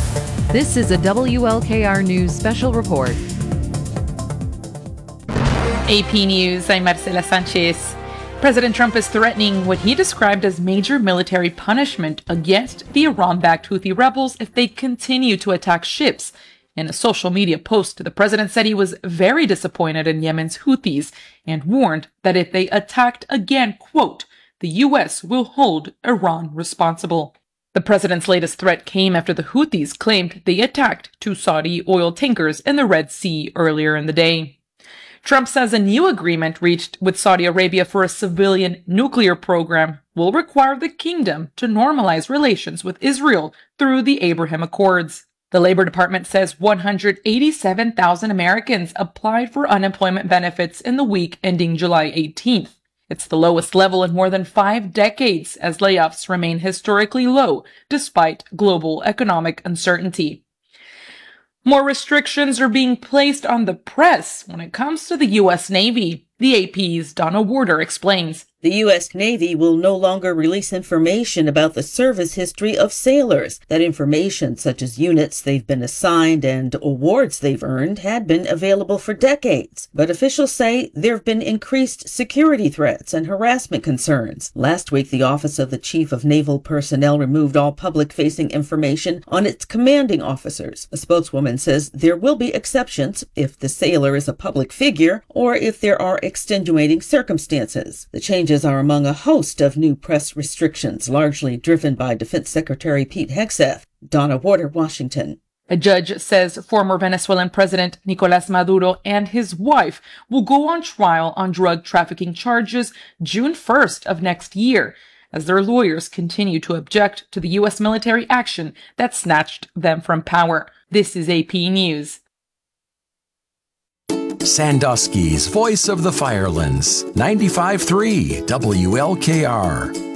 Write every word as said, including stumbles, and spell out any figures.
This is a W L K R News special report. A P News, I'm Marcela Sanchez. President Trump is threatening what he described as major military punishment against the Iran-backed Houthi rebels if they continue to attack ships. In a social media post, the president said he was very disappointed in Yemen's Houthis and warned that if they attacked again, quote, the U S will hold Iran responsible. The president's latest threat came after the Houthis claimed they attacked two Saudi oil tankers in the Red Sea earlier in the day. Trump says a new agreement reached with Saudi Arabia for a civilian nuclear program will require the kingdom to normalize relations with Israel through the Abraham Accords. The Labor Department says one hundred eighty-seven thousand Americans applied for unemployment benefits in the week ending July eighteenth. It's the lowest level in more than five decades as layoffs remain historically low despite global economic uncertainty. More restrictions are being placed on the press when it comes to the U S Navy. The A P's Donna Warder explains. The U S Navy will no longer release information about the service history of sailors. That information, such as units they've been assigned and awards they've earned, had been available for decades. But officials say there have been increased security threats and harassment concerns. Last week, the Office of the Chief of Naval Personnel removed all public-facing information on its commanding officers. A spokeswoman says there will be exceptions if the sailor is a public figure or if there are extenuating circumstances. The changes are among a host of new press restrictions, largely driven by Defense Secretary Pete Hegseth. Donna Warder, Washington. A judge says former Venezuelan President Nicolás Maduro and his wife will go on trial on drug trafficking charges June first of next year, as their lawyers continue to object to the U S military action that snatched them from power. This is A P News. Sandusky's Voice of the Firelands, ninety-five point three W L K R.